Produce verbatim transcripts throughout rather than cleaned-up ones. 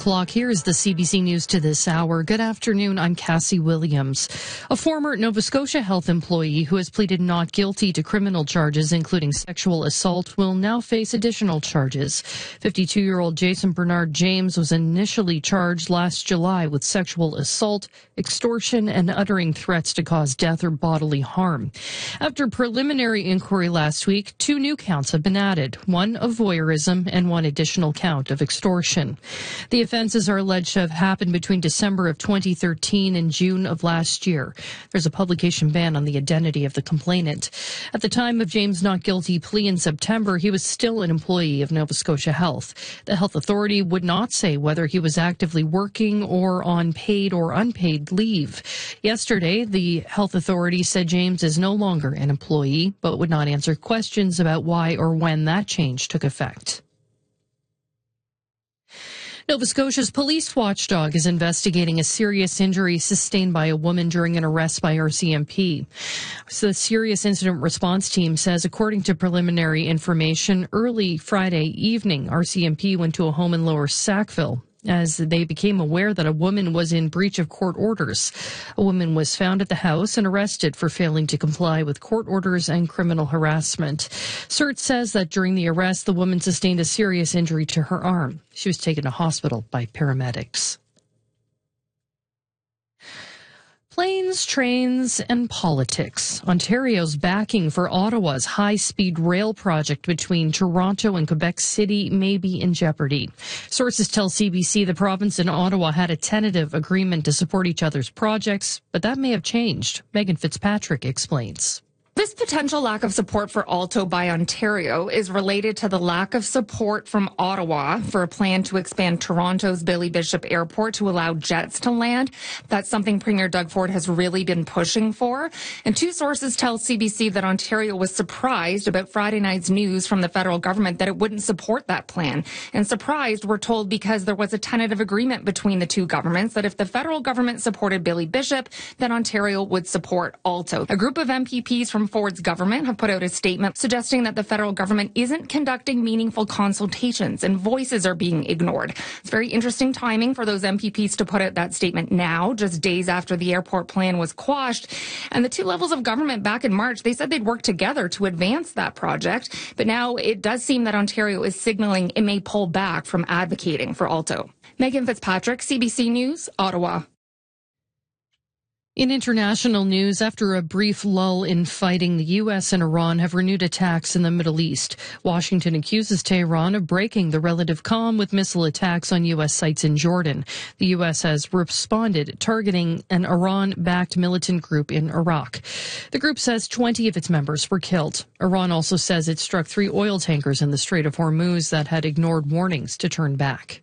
o'clock. Here's the C B C News to this hour. Good afternoon. I'm Cassie Williams. A former Nova Scotia Health employee who has pleaded not guilty to criminal charges, including sexual assault, will now face additional charges. fifty-two-year-old Jason Bernard James was initially charged last July with sexual assault, extortion, and uttering threats to cause death or bodily harm. After preliminary inquiry last week, two new counts have been added, one of voyeurism and one additional count of extortion. The offenses are alleged to have happened between December of twenty thirteen and June of last year. There's a publication ban on the identity of the complainant. At the time of James' not guilty plea in September, he was still an employee of Nova Scotia Health. The health authority would not say whether he was actively working or on paid or unpaid leave. Yesterday, the health authority said James is no longer an employee, but would not answer questions about why or when that change took effect. Nova Scotia's police watchdog is investigating a serious injury sustained by a woman during an arrest by R C M P. So the Serious Incident Response Team says, according to preliminary information, early Friday evening, R C M P went to a home in Lower Sackville as they became aware that a woman was in breach of court orders. A woman was found at the house and arrested for failing to comply with court orders and criminal harassment. C I R T says that during the arrest, the woman sustained a serious injury to her arm. She was taken to hospital by paramedics. Planes, trains, and politics. Ontario's backing for Ottawa's high-speed rail project between Toronto and Quebec City may be in jeopardy. Sources tell C B C the province and Ottawa had a tentative agreement to support each other's projects, but that may have changed. Megan Fitzpatrick explains. This potential lack of support for Alto by Ontario is related to the lack of support from Ottawa for a plan to expand Toronto's Billy Bishop Airport to allow jets to land. That's something Premier Doug Ford has really been pushing for. And two sources tell C B C that Ontario was surprised about Friday night's news from the federal government that it wouldn't support that plan. And surprised, we're told, because there was a tentative agreement between the two governments that if the federal government supported Billy Bishop, then Ontario would support Alto. A group of M P Ps from Ford's government have put out a statement suggesting that the federal government isn't conducting meaningful consultations and voices are being ignored. It's very interesting timing for those M P Ps to put out that statement now, just days after the airport plan was quashed. And the two levels of government back in March, they said they'd work together to advance that project. But now it does seem that Ontario is signaling it may pull back from advocating for Alto. Megan Fitzpatrick, C B C News, Ottawa. In international news, after a brief lull in fighting, the U S and Iran have renewed attacks in the Middle East. Washington accuses Tehran of breaking the relative calm with missile attacks on U S sites in Jordan. The U S has responded, targeting an Iran-backed militant group in Iraq. The group says twenty of its members were killed. Iran also says it struck three oil tankers in the Strait of Hormuz that had ignored warnings to turn back.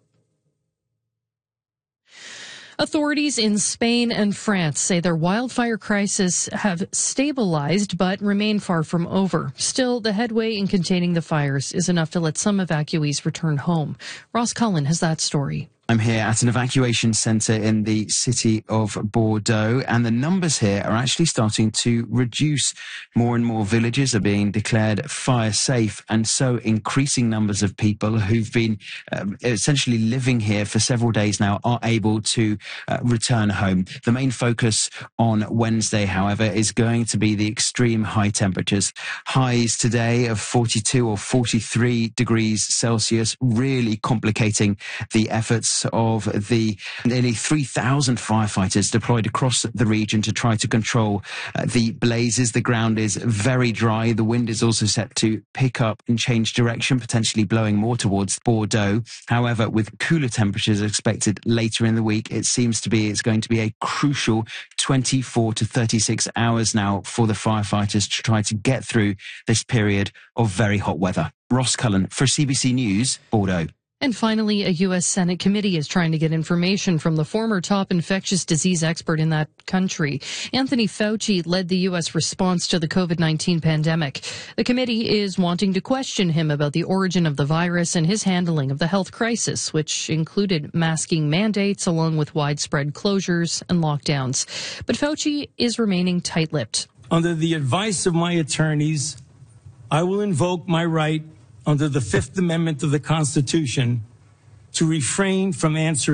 Authorities in Spain and France say their wildfire crisis have stabilized but remain far from over. Still, the headway in containing the fires is enough to let some evacuees return home. Ross Cullen has that story. I'm here at an evacuation centre in the city of Bordeaux, and the numbers here are actually starting to reduce. More and more villages are being declared fire safe, and so increasing numbers of people who've been um, essentially living here for several days now are able to uh, return home. The main focus on Wednesday, however, is going to be the extreme high temperatures. Highs today of forty-two or forty-three degrees Celsius, really complicating the efforts of the nearly three thousand firefighters deployed across the region to try to control uh, the blazes. The ground is very dry. The wind is also set to pick up and change direction, potentially blowing more towards Bordeaux. However, with cooler temperatures expected later in the week, it seems to be it's going to be a crucial twenty-four to thirty-six hours now for the firefighters to try to get through this period of very hot weather. Ross Cullen for C B C News, Bordeaux. And finally, a U S Senate committee is trying to get information from the former top infectious disease expert in that country. Anthony Fauci led the U S response to the COVID nineteen pandemic. The committee is wanting to question him about the origin of the virus and his handling of the health crisis, which included masking mandates along with widespread closures and lockdowns. But Fauci is remaining tight-lipped. Under the advice of my attorneys, I will invoke my right under the Fifth Amendment of the Constitution to refrain from answering